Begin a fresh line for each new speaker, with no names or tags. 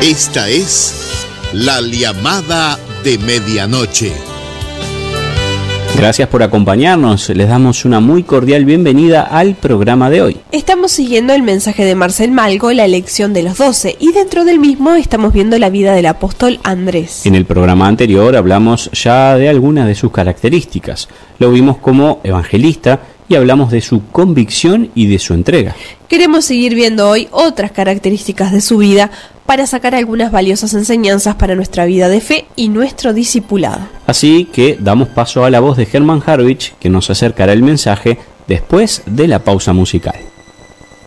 Esta es la llamada de medianoche.
Gracias por acompañarnos, les damos una muy cordial bienvenida al programa de hoy.
Estamos siguiendo el mensaje de Marcel Malgo, la elección de los 12, y dentro del mismo estamos viendo la vida del apóstol Andrés.
En el programa anterior hablamos ya de algunas de sus características. Lo vimos como evangelista y hablamos de su convicción y de su entrega.
Queremos seguir viendo hoy otras características de su vida para sacar algunas valiosas enseñanzas para nuestra vida de fe y nuestro discipulado.
Así que damos paso a la voz de Germán Harwich, que nos acercará el mensaje después de la pausa musical.